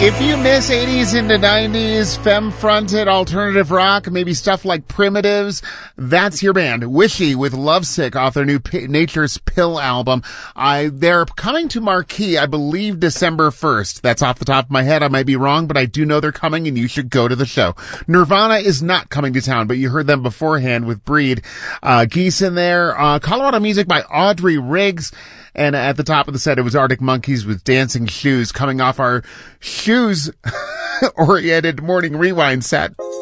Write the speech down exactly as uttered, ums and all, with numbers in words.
If you miss eighties into nineties femme-fronted alternative rock, maybe stuff like Primitives, that's your band. Wishy with Lovesick off their new P- Nature's Pill album. I, they're coming to Marquee, I believe, December first. That's off the top of my head. I might be wrong, but I do know they're coming and you should go to the show. Nirvana is not coming to town, but you heard them beforehand with Breed. Uh, Geese in there. Uh, Colorado music by Audrey Riggs. And at the top of the set, it was Arctic Monkeys with Dancing Shoes, coming off our shoes-oriented morning rewind set.